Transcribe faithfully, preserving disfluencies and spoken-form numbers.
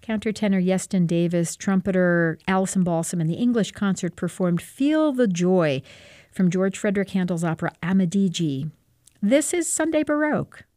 Countertenor Yeston Davis, trumpeter Alison Balsam, and the English concert performed Feel the Joy from George Frederick Handel's opera Amadigi. This is Sunday Baroque.